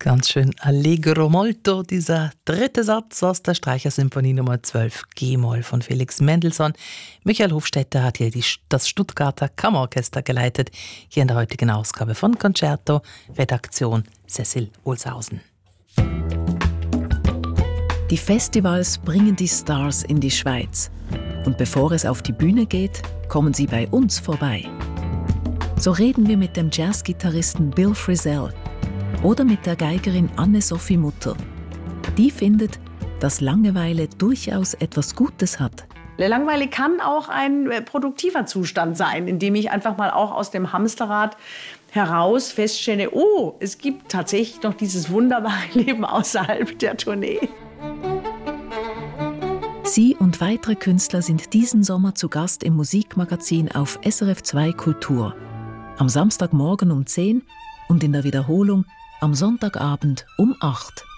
Ganz schön allegro molto, dieser dritte Satz aus der Streichersymphonie Nummer 12 G-Moll von Felix Mendelssohn. Michael Hofstetter hat hier das Stuttgarter Kammerorchester geleitet, hier in der heutigen Ausgabe von Concerto, Redaktion Cecil Olshausen. Die Festivals bringen die Stars in die Schweiz. Und bevor es auf die Bühne geht, kommen sie bei uns vorbei. So reden wir mit dem Jazzgitarristen Bill Frisell oder mit der Geigerin Anne-Sophie Mutter. Die findet, dass Langeweile durchaus etwas Gutes hat. Langeweile kann auch ein produktiver Zustand sein, in dem ich einfach mal auch aus dem Hamsterrad heraus feststelle, oh, es gibt tatsächlich noch dieses wunderbare Leben außerhalb der Tournee. Sie und weitere Künstler sind diesen Sommer zu Gast im Musikmagazin auf SRF 2 Kultur. Am Samstagmorgen um 10 und in der Wiederholung am Sonntagabend um 8.